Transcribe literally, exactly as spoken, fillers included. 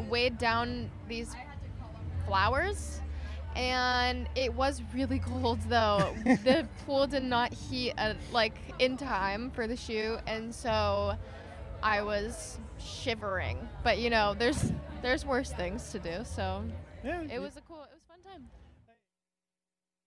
weighed down these flowers, and it was really cold though. The pool did not heat uh, like in time for the shoot, and so I was shivering. But you know, there's there's worse things to do, so Yeah, it was a